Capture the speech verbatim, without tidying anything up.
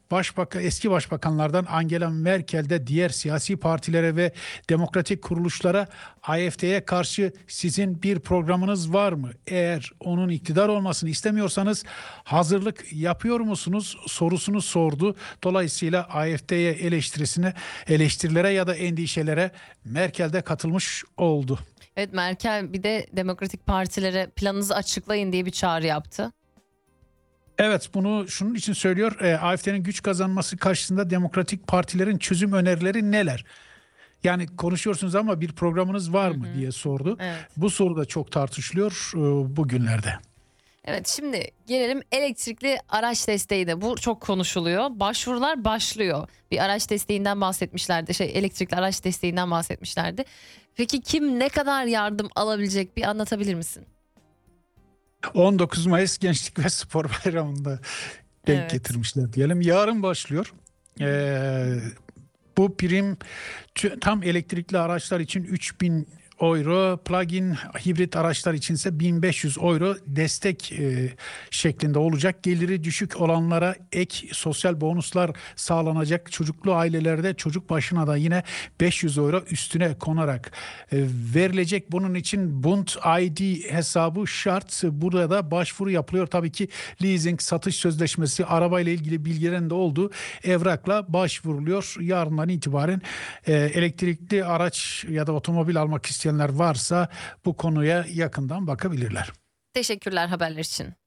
Başbakan, eski başbakanlardan Angela Merkel de diğer siyasi partilere ve demokratik kuruluşlara A F D'ye karşı sizin bir programınız var mı? Eğer onun iktidar olmasını istemiyorsanız hazırlık yapıyor musunuz sorusunu sordu. Dolayısıyla A F D'ye eleştirisine, eleştirilere ya da endişelere Merkel de katılmış oldu. Evet, Merkel bir de demokratik partilere planınızı açıklayın diye bir çağrı yaptı. Evet, bunu şunun için söylüyor. E, A F D'nin güç kazanması karşısında demokratik partilerin çözüm önerileri neler? Yani konuşuyorsunuz ama bir programınız var mı diye sordu. Evet. Bu soru da çok tartışılıyor e, bugünlerde. Evet, şimdi gelelim elektrikli araç desteğine. Bu çok konuşuluyor. Başvurular başlıyor. Bir araç desteğinden bahsetmişlerdi. Şey, elektrikli araç desteğinden bahsetmişlerdi. Peki kim ne kadar yardım alabilecek, bir anlatabilir misin? on dokuz Mayıs Gençlik ve Spor Bayramı'nda denk Evet. getirmişler diyelim. Yarın başlıyor. Ee, bu prim tü- tam elektrikli araçlar için üç bin euro, plug-in hibrit araçlar içinse bin beş yüz euro destek e, şeklinde olacak. Geliri düşük olanlara ek sosyal bonuslar sağlanacak. Çocuklu ailelerde çocuk başına da yine beş yüz euro üstüne konarak e, verilecek. Bunun için Bund I D hesabı şart. Burada da başvuru yapılıyor. Tabii ki leasing, satış sözleşmesi, arabayla ilgili bilgilerin de olduğu evrakla başvuruluyor. Yarından itibaren e, elektrikli araç ya da otomobil almak isteyenler varsa bu konuya yakından bakabilirler. Teşekkürler haberler için.